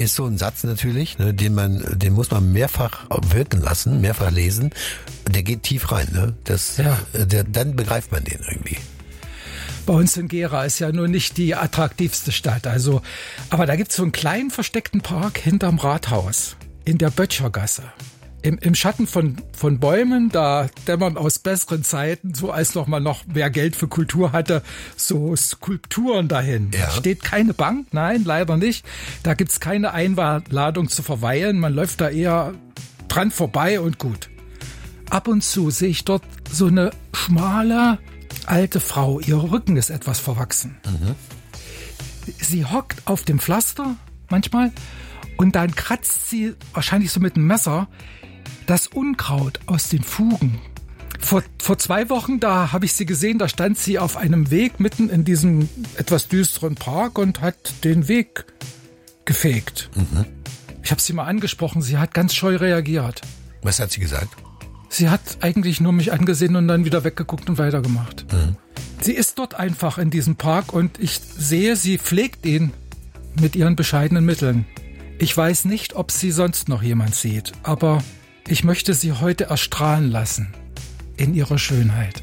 ist so ein Satz natürlich, ne, den muss man mehrfach wirken lassen, mehrfach lesen. Der geht tief rein, ne? Dann begreift man den irgendwie. Bei uns in Gera ist ja nur nicht die attraktivste Stadt. Aber da gibt's so einen kleinen versteckten Park hinterm Rathaus in der Böttchergasse. Im Schatten von Bäumen, da dämmern aus besseren Zeiten, so als noch wer Geld für Kultur hatte, so Skulpturen dahin. Ja. Da steht keine Bank, nein, leider nicht. Da gibt's keine Einladung zu verweilen. Man läuft da eher dran vorbei und gut. Ab und zu sehe ich dort so eine schmale, alte Frau. Ihr Rücken ist etwas verwachsen. Mhm. Sie hockt auf dem Pflaster manchmal und dann kratzt sie wahrscheinlich so mit einem Messer das Unkraut aus den Fugen. Vor 2 Wochen, da habe ich sie gesehen, da stand sie auf einem Weg mitten in diesem etwas düsteren Park und hat den Weg gefegt. Mhm. Ich habe sie mal angesprochen, sie hat ganz scheu reagiert. Was hat sie gesagt? Sie hat eigentlich nur mich angesehen und dann wieder weggeguckt und weitergemacht. Mhm. Sie ist dort einfach in diesem Park und ich sehe, sie pflegt ihn mit ihren bescheidenen Mitteln. Ich weiß nicht, ob sie sonst noch jemand sieht, aber ich möchte sie heute erstrahlen lassen in ihrer Schönheit.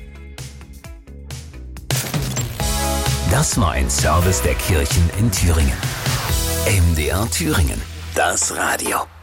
Das war ein Service der Kirchen in Thüringen. MDR Thüringen, das Radio.